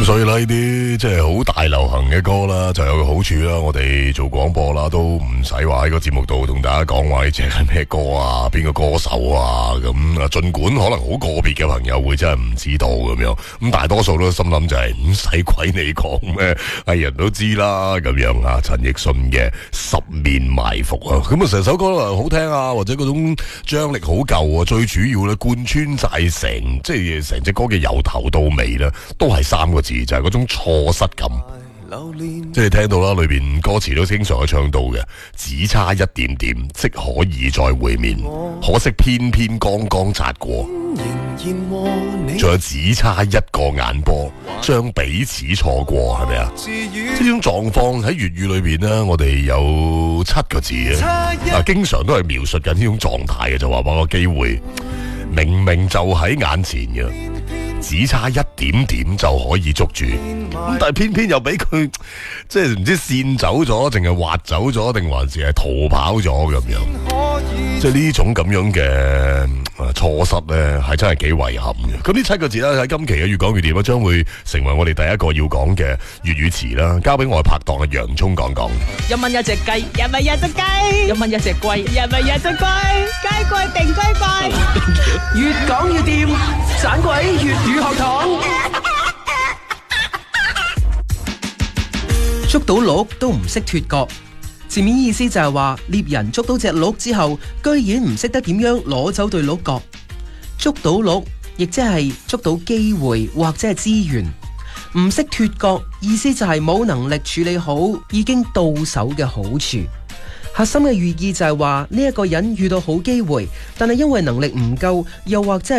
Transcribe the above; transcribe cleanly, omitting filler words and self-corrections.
咁所以呢啲即係好大流行嘅歌啦，就有個好處啦。我哋做廣播啦，都唔使話喺個節目度同大家講話呢隻係咩歌啊，邊個歌手啊咁啊。盡管可能好個別嘅朋友會真係唔知道咁樣，咁大多數都心諗就係唔使鬼你講咩，係人都知啦咁樣啊。陳奕迅嘅《十面埋伏》啊，咁啊成首歌都好聽啊，或者嗰種張力好夠啊。最主要咧貫穿晒即係成隻歌嘅由頭到尾咧，都係三個字，就係嗰種錯失感。即係聽到啦，裏邊歌詞都經常有唱到嘅，只差一點點即可以再會面，可惜偏偏剛剛擦過，仲有只差一個眼波，將彼此錯過，係咪啊？呢種狀況喺粵語裏邊呢，我哋有7個字啊，經常都係描述緊呢種狀態嘅，就話把個機會明明就喺眼前嘅，只差一點點就可以捉住，咁但係偏偏又俾佢即係唔知跣走咗，定係滑走咗，定還是係逃跑咗咁樣。即係呢種咁樣嘅錯失咧，係真係幾遺憾嘅。咁呢7個字咧，喺今期嘅越講越掂，將會成為我哋第一個要講嘅粵語詞啦。交俾我嘅拍檔嘅洋蔥講講。 一蚊一隻雞，一蚊一隻雞，一蚊一隻龜，一蚊一隻龜，雞貴定龜貴。越講越掂，盞鬼粵語學堂。 捉到鹿都唔識脫角，字面意思就係話獵人捉到隻鹿之後，居然唔識得點樣攞走對鹿角。捉到鹿亦即係捉到機會或者係資源，唔識脫角意思就係冇能力處理好已經到手嘅好處。核心嘅寓意就係話呢一個人遇到好機會，但係因為能力唔夠，又或者係